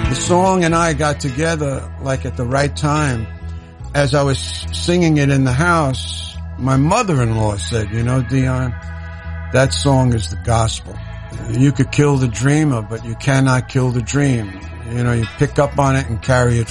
The song and I got together like at the right time. As I was singing it in the house, my mother-in-law said, you know, Dion, that song is the gospel. You could kill the dreamer, but you cannot kill the dream. You know, you pick up on it and carry it